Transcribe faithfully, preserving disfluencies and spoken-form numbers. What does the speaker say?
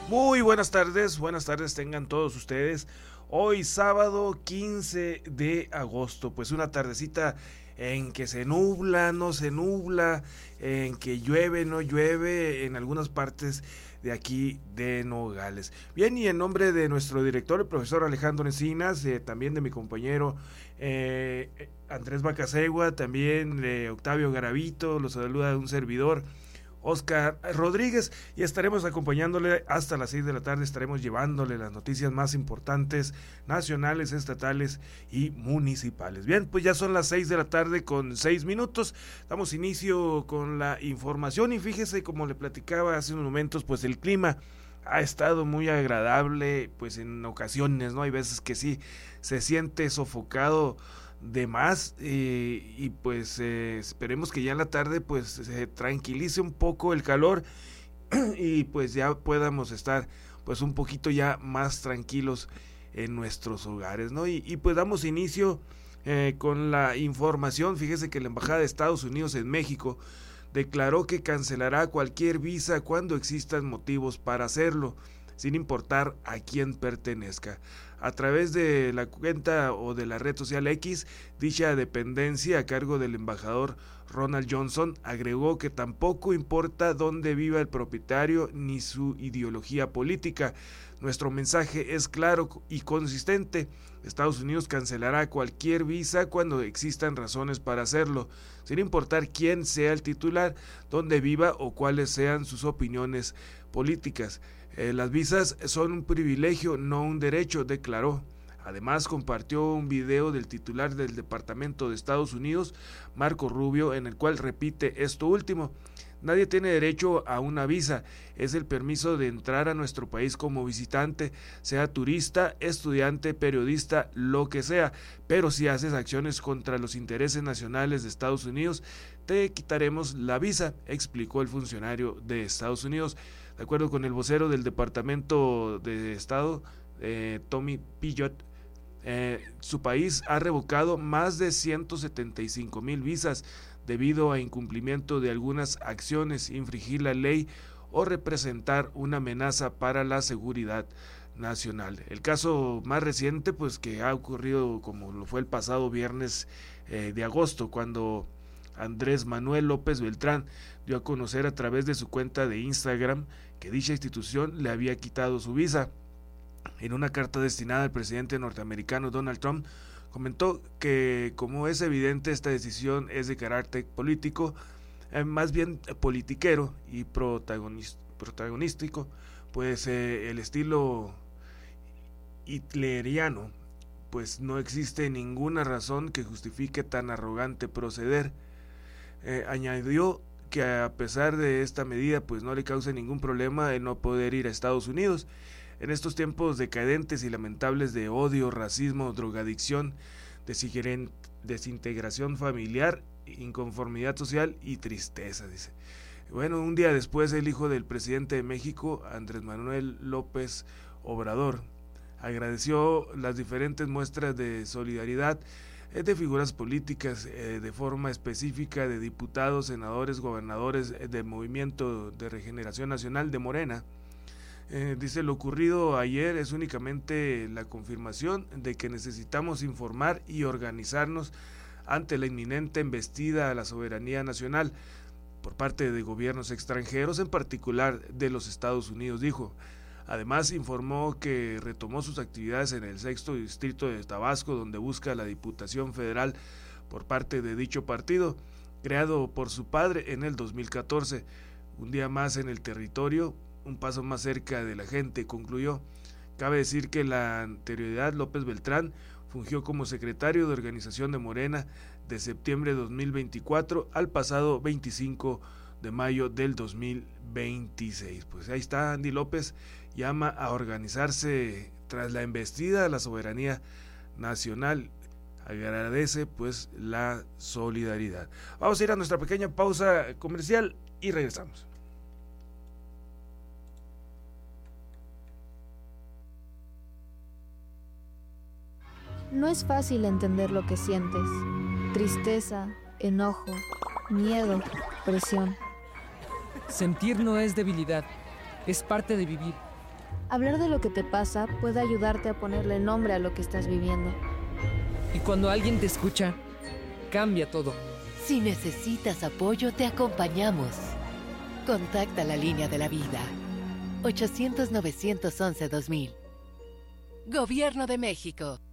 Muy buenas tardes, buenas tardes tengan todos ustedes. Hoy sábado quince de agosto, pues una tardecita en que se nubla, no se nubla, en que llueve, no llueve en algunas partes de aquí de Nogales. Bien, y en nombre de nuestro director, el profesor Alejandro Encinas, eh, también de mi compañero eh, Andrés Bacasegua, también de Octavio Garavito, los saluda un servidor, Oscar Rodríguez, y estaremos acompañándole hasta las seis de la tarde. Estaremos llevándole las noticias más importantes, nacionales, estatales y municipales. Bien, pues ya son las seis de la tarde con seis minutos. Damos inicio con la información y fíjese, como le platicaba hace unos momentos, pues el clima ha estado muy agradable, pues en ocasiones, ¿no? Hay veces que sí se siente sofocado de más, eh, y pues eh, esperemos que ya en la tarde pues se tranquilice un poco el calor y pues ya podamos estar pues un poquito ya más tranquilos en nuestros hogares, ¿no? Y, y pues damos inicio eh, con la información. Fíjese que la Embajada de Estados Unidos en México declaró que cancelará cualquier visa cuando existan motivos para hacerlo, sin importar a quién pertenezca. A través de la cuenta o de la red social X, dicha dependencia a cargo del embajador Ronald Johnson agregó que tampoco importa dónde viva el propietario ni su ideología política. Nuestro mensaje es claro y consistente. Estados Unidos cancelará cualquier visa cuando existan razones para hacerlo, sin importar quién sea el titular, dónde viva o cuáles sean sus opiniones políticas. Eh, las visas son un privilegio, no un derecho, declaró. Además, compartió un video del titular del Departamento de Estados Unidos, Marco Rubio, en el cual repite esto último. Nadie tiene derecho a una visa, es el permiso de entrar a nuestro país como visitante, sea turista, estudiante, periodista, lo que sea, pero si haces acciones contra los intereses nacionales de Estados Unidos, te quitaremos la visa, explicó el funcionario de Estados Unidos. De acuerdo con el vocero del Departamento de Estado, eh, Tommy Pillot, eh, su país ha revocado más de ciento setenta y cinco mil visas debido a incumplimiento de algunas acciones, infringir la ley o representar una amenaza para la seguridad nacional. El caso más reciente, pues que ha ocurrido como lo fue el pasado viernes eh, de agosto, cuando Andrés Manuel López Beltrán dio a conocer a través de su cuenta de Instagram que dicha institución le había quitado su visa. En una carta destinada al presidente norteamericano Donald Trump, comentó que, como es evidente, esta decisión es de carácter político, eh, más bien politiquero y protagonístico, pues eh, el estilo hitleriano, pues no existe ninguna razón que justifique tan arrogante proceder. Eh, añadió que a pesar de esta medida pues no le causa ningún problema el no poder ir a Estados Unidos. En estos tiempos decadentes y lamentables de odio, racismo, drogadicción, desintegración familiar, inconformidad social y tristeza, dice. Bueno, un día después el hijo del presidente de México, Andrés Manuel López Obrador, agradeció las diferentes muestras de solidaridad de figuras políticas, eh, de forma específica de diputados, senadores, gobernadores eh, del Movimiento de Regeneración Nacional de Morena. Eh, dice, lo ocurrido ayer es únicamente la confirmación de que necesitamos informar y organizarnos ante la inminente embestida a la soberanía nacional por parte de gobiernos extranjeros, en particular de los Estados Unidos, dijo. Además, informó que retomó sus actividades en el sexto distrito de Tabasco, donde busca la Diputación Federal por parte de dicho partido, creado por su padre en el dos mil catorce. Un día más en el territorio, un paso más cerca de la gente, concluyó. Cabe decir que en la anterioridad López Beltrán fungió como secretario de organización de Morena de septiembre de dos mil veinticuatro al pasado veinticinco de mayo del dos mil veintiséis. Pues ahí está, Andy López llama a organizarse tras la embestida a la soberanía nacional. Agradece pues la solidaridad. Vamos a ir a nuestra pequeña pausa comercial y regresamos. No es fácil entender lo que sientes. Tristeza, enojo, miedo, presión. Sentir no es debilidad, es parte de vivir. Hablar de lo que te pasa puede ayudarte a ponerle nombre a lo que estás viviendo. Y cuando alguien te escucha, cambia todo. Si necesitas apoyo, te acompañamos. Contacta la línea de la vida. ochocientos, novecientos once, dos mil. Gobierno de México.